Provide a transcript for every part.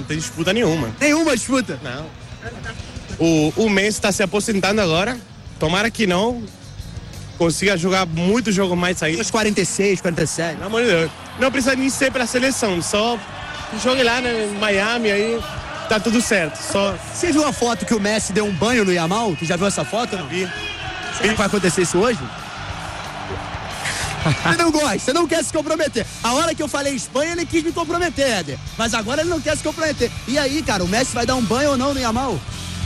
não tem disputa nenhuma. Nenhuma disputa? Não. O Messi está se aposentando agora. Tomara que não consiga jogar muito jogo mais aí. Uns 46, 47. Pelo amor de Deus. Não precisa nem ser pra seleção, só jogue lá em Miami, aí tá tudo certo. Só... Você viu a foto que o Messi deu um banho no Yamal? Tu já viu essa foto? Não? Vi. Será que vai acontecer isso hoje? Você não gosta, você não quer se comprometer. A hora que eu falei Espanha, ele quis me comprometer, Éder. Mas agora ele não quer se comprometer. E aí, cara, o Messi vai dar um banho ou não no Yamal?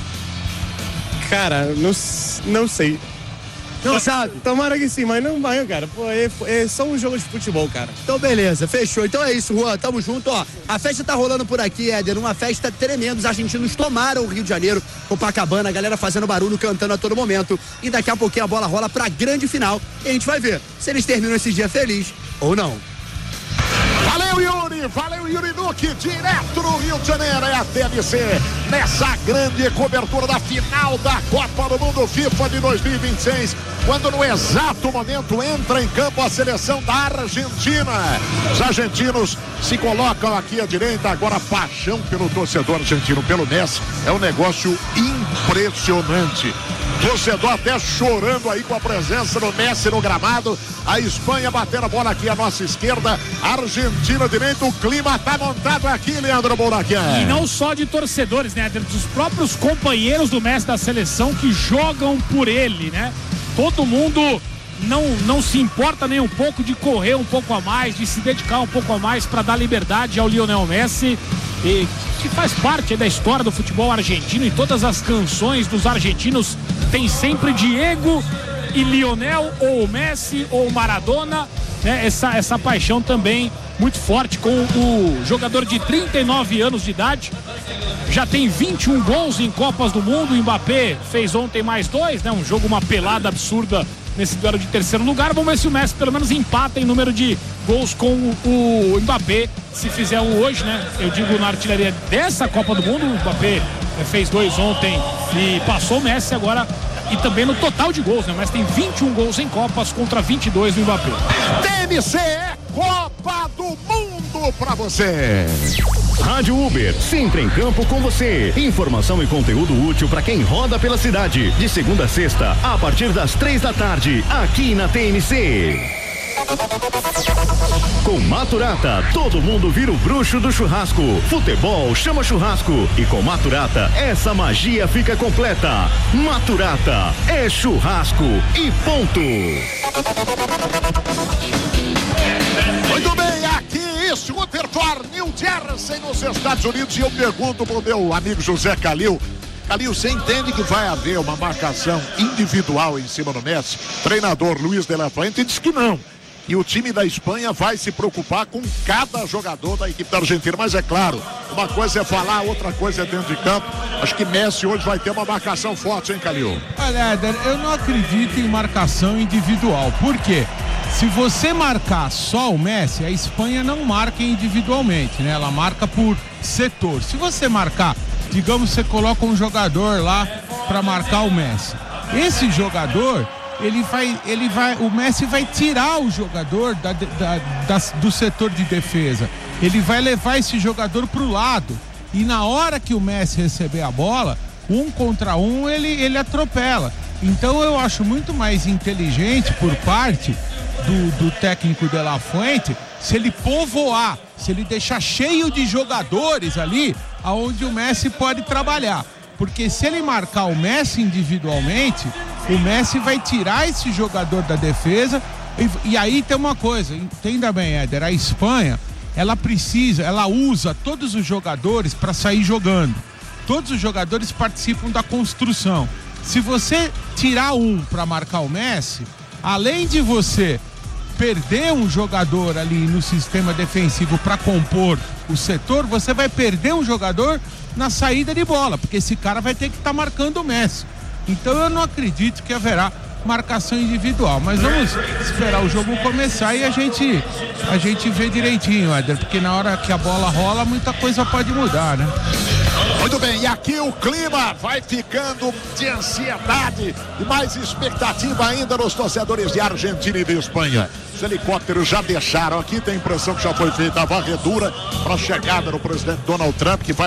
Cara, não sei. Não sabe? Tomara que sim, mas não vai, cara. Pô, é só um jogo de futebol, cara. Então, beleza, fechou. Então é isso, Juan, tamo junto, ó. A festa tá rolando por aqui, Éder, uma festa tremenda. Os argentinos tomaram o Rio de Janeiro, Copacabana, a galera fazendo barulho, cantando a todo momento. E daqui a pouquinho a bola rola pra grande final. E a gente vai ver se eles terminam esse dia feliz ou não. Valeu Yuri Duque, direto do Rio de Janeiro, é a TNC, nessa grande cobertura da final da Copa do Mundo FIFA de 2026, quando no exato momento entra em campo a seleção da Argentina. Os argentinos se colocam aqui à direita, agora a paixão pelo torcedor argentino, pelo Messi, é um negócio impressionante. Torcedor até chorando aí com a presença do Messi no gramado. A Espanha batendo a bola aqui à nossa esquerda, a Argentina à direita. O clima tá montado aqui, Leandro Bouraquia. E não só de torcedores, né? Dos próprios companheiros do Messi da seleção que jogam por ele, né? Todo mundo não se importa nem um pouco de correr um pouco a mais, de se dedicar um pouco a mais para dar liberdade ao Lionel Messi, que faz parte da história do futebol argentino. E todas as canções dos argentinos tem sempre Diego e Lionel, ou Messi ou Maradona, né? Essa paixão também muito forte com o jogador de 39 anos de idade. Já tem 21 gols em Copas do Mundo. O Mbappé fez ontem mais 2, né? Um jogo, uma pelada absurda nesse duelo de terceiro lugar. Vamos ver se o Messi pelo menos empata em número de gols com o Mbappé, se fizer um hoje, né? Eu digo na artilharia dessa Copa do Mundo. O Mbappé fez 2 ontem e passou o Messi agora. E também no total de gols, né? Mas tem 21 gols em Copas contra 22 do Mbappé. TNC é Copa do Mundo pra você. Rádio Uber, sempre em campo com você. Informação e conteúdo útil para quem roda pela cidade. De segunda a sexta, a partir das 3 da tarde, aqui na TNC. Com Maturata, todo mundo vira o bruxo do churrasco. Futebol chama churrasco. E com Maturata, essa magia fica completa. Maturata é churrasco e ponto. Muito bem, aqui Scootertor, New Jersey, nos Estados Unidos. E eu pergunto pro meu amigo José Calil. Calil, você entende que vai haver uma marcação individual em cima do Messi? Treinador Luiz de la Fuente diz que não. E o time da Espanha vai se preocupar com cada jogador da equipe da Argentina. Mas é claro, uma coisa é falar, outra coisa é dentro de campo. Acho que Messi hoje vai ter uma marcação forte, hein, Calil? Olha, Éder, eu não acredito em marcação individual. Por quê? Se você marcar só o Messi, a Espanha não marca individualmente, né? Ela marca por setor. Se você marcar, digamos, você coloca um jogador lá para marcar o Messi. Esse jogador, o Messi vai tirar o jogador do setor de defesa. Ele vai levar esse jogador pro lado. E na hora que o Messi receber a bola, 1 contra 1, ele atropela. Então eu acho muito mais inteligente por parte do técnico de la Fuente, se ele povoar, se ele deixar cheio de jogadores ali, aonde o Messi pode trabalhar. Porque se ele marcar o Messi individualmente, o Messi vai tirar esse jogador da defesa. E aí tem uma coisa, entenda bem, Éder, a Espanha, ela usa todos os jogadores para sair jogando. Todos os jogadores participam da construção. Se você tirar um para marcar o Messi, além de você perder um jogador ali no sistema defensivo para compor o setor, você vai perder um jogador na saída de bola, porque esse cara vai ter que estar marcando o Messi. Então eu não acredito que haverá marcação individual, mas vamos esperar o jogo começar e a gente vê direitinho, Éder, porque na hora que a bola rola, muita coisa pode mudar, né? Muito bem, e aqui o clima vai ficando de ansiedade e mais expectativa ainda nos torcedores de Argentina e de Espanha. Os helicópteros já deixaram aqui, tem a impressão que já foi feita a varredura para a chegada do presidente Donald Trump, que vai